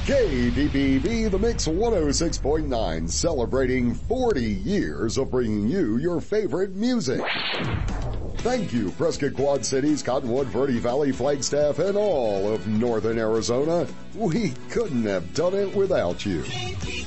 KPPV, The Mix 106.9, celebrating 40 years of bringing you your favorite music. Thank you, Prescott Quad Cities, Cottonwood, Verde Valley, Flagstaff, and all of Northern Arizona. We couldn't have done it without you.